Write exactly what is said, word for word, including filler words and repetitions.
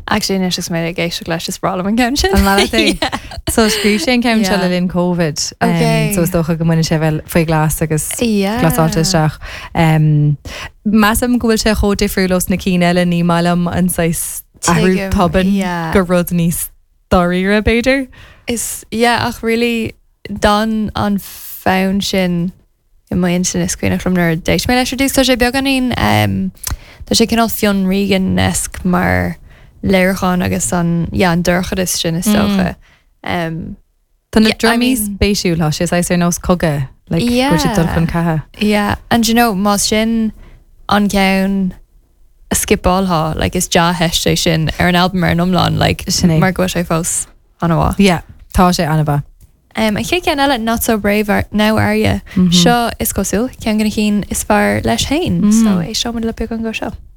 Actually, nes is mé géisi leis is bra an ceim sin. An lá So scríb sé ceim se le linn COVID. Okay. So stocha go muine sé bhfuil faoi glas agus Yeah. glasáilteteach. Um, Meam gohfuil sé cho difriúlos na cí eile ní maiam an sais ahrú Tuigim, poban yeah. go rud níos doíre beidir. Is, yeah, ach really don an fáin sin i mai sin is cuioine chum nar déis mé leis dús tá sé beag anín um, tá sé cinál fion rigan esc mar léircháin agus an yeah, an dúrchad is sin is socha. Um, Tá na Yeah, I drummies mean- béisiú lá sé sé nós coga like Yeah. go si dul chun cathe. yeah, and you know, más sin an ceann a skipáilá, like is ja heiste sin ar an album ar an umláin, like Sin é. mar go sé fós an bhá. Yeah, tá sé anna Um, I ché cean eile Not So Brave ar, now are you? Mhm. Seo is cosú, cean gona chin is far leis hain, Mhm. so é seo mu le pe an go seo.